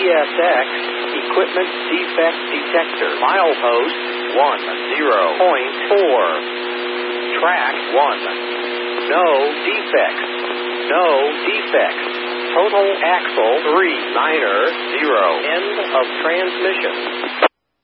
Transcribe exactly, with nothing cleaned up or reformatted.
S X, equipment defect detector, milepost one zero point four, track one, no defects, no defects, total axle three niner zero, end of transmission.